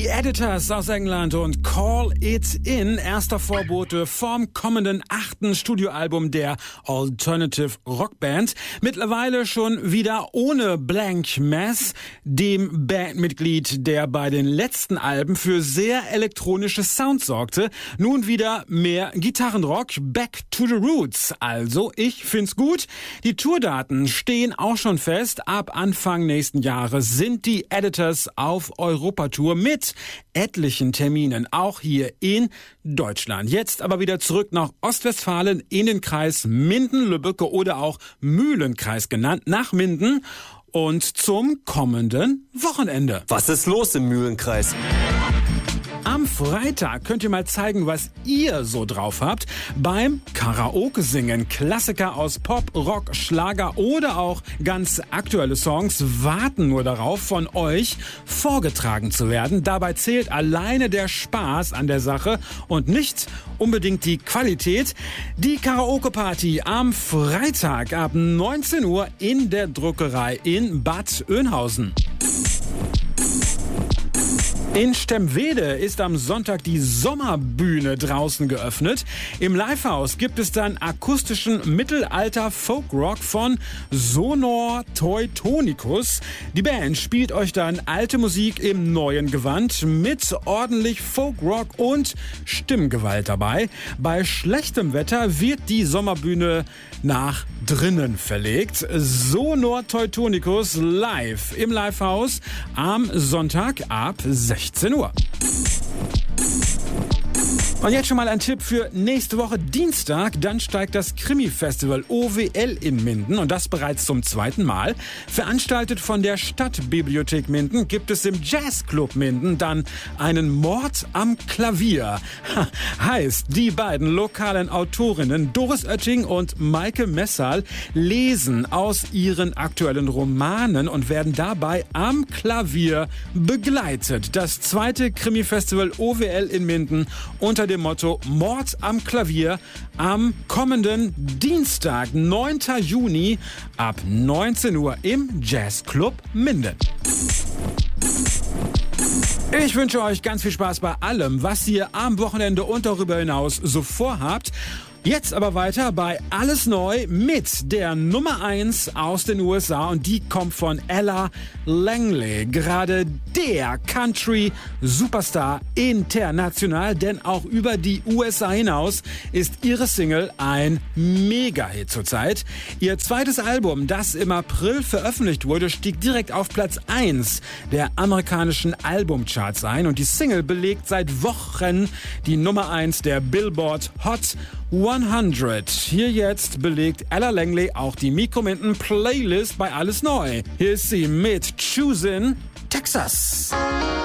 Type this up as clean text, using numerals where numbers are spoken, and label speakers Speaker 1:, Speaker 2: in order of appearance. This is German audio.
Speaker 1: Die Editors aus England und Call It In, erster Vorbote vom kommenden 8. Studioalbum der Alternative Rockband. Mittlerweile schon wieder ohne Blank Mass, dem Bandmitglied, der bei den letzten Alben für sehr elektronische Sounds sorgte. Nun wieder mehr Gitarrenrock, back to the roots. Also, ich find's gut. Die Tourdaten stehen auch schon fest. Ab Anfang nächsten Jahres sind die Editors auf Europatour mit etlichen Terminen, auch hier in Deutschland. Jetzt aber wieder zurück nach Ostwestfalen in den Kreis Minden-Lübbecke oder auch Mühlenkreis genannt, nach Minden und zum kommenden Wochenende.
Speaker 2: Was ist los im Mühlenkreis?
Speaker 1: Am Freitag könnt ihr mal zeigen, was ihr so drauf habt beim Karaoke-Singen. Klassiker aus Pop, Rock, Schlager oder auch ganz aktuelle Songs warten nur darauf, von euch vorgetragen zu werden. Dabei zählt alleine der Spaß an der Sache und nicht unbedingt die Qualität. Die Karaoke-Party am Freitag ab 19 Uhr in der Druckerei in Bad Oeynhausen. In Stemwede ist am Sonntag die Sommerbühne draußen geöffnet. Im Livehaus gibt es dann akustischen Mittelalter-Folkrock von Sonor Teutonicus. Die Band spielt euch dann alte Musik im neuen Gewand mit ordentlich Folkrock und Stimmgewalt dabei. Bei schlechtem Wetter wird die Sommerbühne nach drinnen verlegt. Sonor Teutonicus live im Livehaus am Sonntag ab 16 Uhr. Und jetzt schon mal ein Tipp für nächste Woche Dienstag. Dann steigt das Krimi-Festival OWL in Minden und das bereits zum 2. Mal. Veranstaltet von der Stadtbibliothek Minden gibt es im Jazzclub Minden dann einen Mord am Klavier. Heißt, die beiden lokalen Autorinnen Doris Oetting und Maike Messal lesen aus ihren aktuellen Romanen und werden dabei am Klavier begleitet. Das 2. Krimi-Festival OWL in Minden unter dem Motto Mord am Klavier am kommenden Dienstag, 9. Juni ab 19 Uhr im Jazzclub Minden. Ich wünsche euch ganz viel Spaß bei allem, was ihr am Wochenende und darüber hinaus so vorhabt. Jetzt aber weiter bei Alles Neu mit der Nummer 1 aus den USA und die kommt von Ella Langley. Gerade der Country-Superstar international, denn auch über die USA hinaus ist ihre Single ein Mega-Hit zurzeit. Ihr zweites Album, das im April veröffentlicht wurde, stieg direkt auf Platz 1 der amerikanischen Albumcharts ein und die Single belegt seit Wochen die Nummer 1 der Billboard Hot 100. Hier jetzt belegt Ella Langley auch die Mikro-Minden-Playlist bei Alles Neu. Hier ist sie mit Choosin' Texas.